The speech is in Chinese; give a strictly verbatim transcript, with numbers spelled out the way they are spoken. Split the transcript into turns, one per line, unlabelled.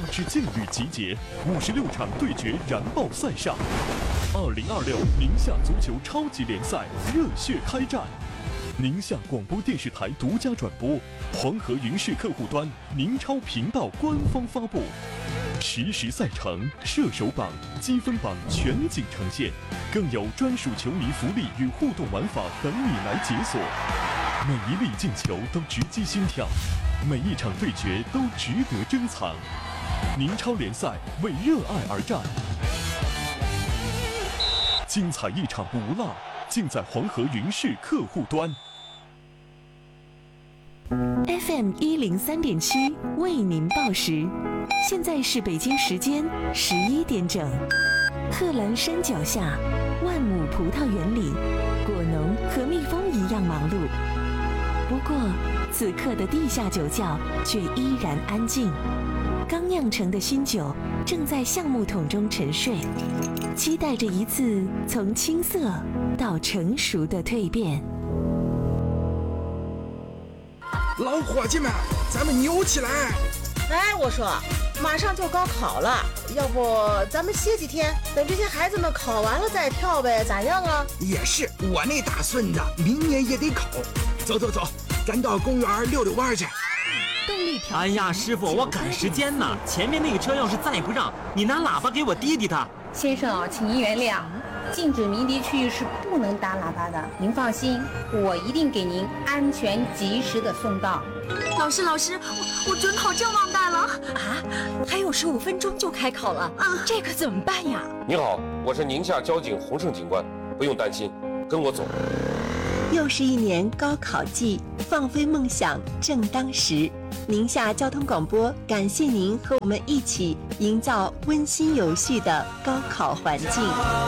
支劲旅集结，五十六场对决燃爆赛上。二零二六宁夏足球超级联赛热血开战，宁夏广播电视台独家转播，黄河云视客户端、宁超频道官方发布。实时赛程、射手榜、积分榜全景呈现，更有专属球迷福利与互动玩法等你来解锁。每一粒进球都直击心跳，每一场对决都值得珍藏。宁超联赛为热爱而战，精彩一场不落，尽在黄河云视客户端。
F M 一零三点七为您报时，现在是北京时间十一点整。贺兰山脚下，万亩葡萄园里，果农和蜜蜂一样忙碌。不过，此刻的地下酒窖却依然安静。刚酿成的新酒正在橡木桶中沉睡，期待着一次从青涩到成熟的蜕变。
老伙计们，咱们扭起来！
哎，我说，马上就高考了，要不咱们歇几天，等这些孩子们考完了再跳呗，咋样啊？
也是，我那大孙子明年也得考。走走走，咱到公园溜溜弯去。
哎呀，师傅，我赶时间呢，前面那个车要是再不让，你拿喇叭给我滴滴他。
先生啊，请您原谅，禁止鸣笛区域是不能打喇叭的。您放心，我一定给您安全及时的送到。
老师，老师，我我准考证忘带了啊！还有十五分钟就开考了啊，这可怎么办呀？
你好，我是宁夏交警洪胜警官，不用担心，跟我走。
又是一年高考季，放飞梦想正当时。宁夏交通广播感谢您和我们一起营造温馨有序的高考环境。